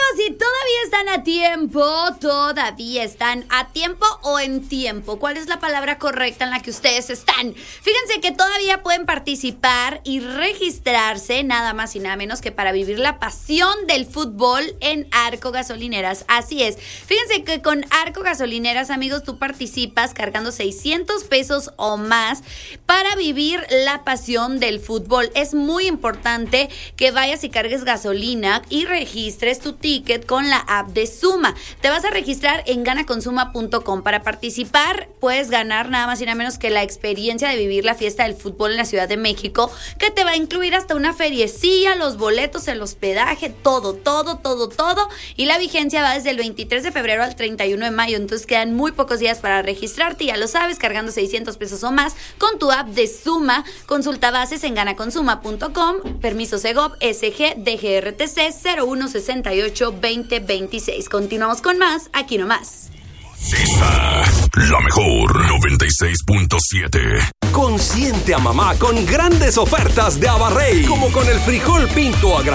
si todavía están a tiempo o en tiempo. ¿Cuál es la palabra correcta en la que ustedes están? Fíjense que todavía pueden participar y registrarse nada más y nada menos que para vivir la pasión del fútbol en Arco Gasolineras. Así es. Fíjense que con Arco Gasolineras, amigos, tú participas cargando 600 pesos o más para vivir la pasión del fútbol. Es muy importante que vayas y cargues gasolina y registres tu ticket con la app de Suma. Te vas a registrar en ganaconsuma.com. Para participar puedes ganar nada más y nada menos que la experiencia de vivir la fiesta del fútbol en la Ciudad de México, que te va a incluir hasta una feriecilla, los boletos, el hospedaje, todo. Y la vigencia va desde el 23 de febrero al 31 de mayo. Entonces quedan muy pocos días para registrarte, ya lo sabes, cargando 600 pesos o más con tu app de Suma. Consulta bases en ganaconsuma.com. Permiso Segov SG DGRTC 0168-2026. Continuamos con más, aquí nomás. Esta, la mejor 96.7. Consiente a mamá con grandes ofertas de Abarrey, como con el frijol pinto a granel